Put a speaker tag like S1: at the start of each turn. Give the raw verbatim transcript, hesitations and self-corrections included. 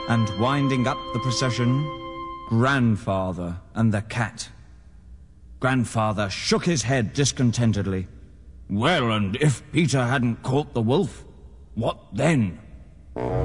S1: And winding up the procession, Grandfather and the cat. Grandfather shook his head discontentedly. Well, and if Peter hadn't caught the wolf, what then?